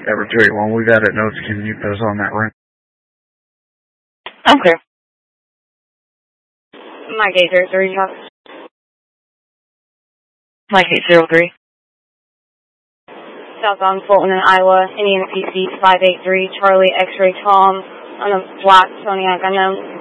Everett 281, we've added notes. Can you put us on that ring? Okay. Mike 803, Mike 803. Southbound Fulton in Iowa, Indian PC 583, Charlie X-Ray Tom on a black Pontiac unknown.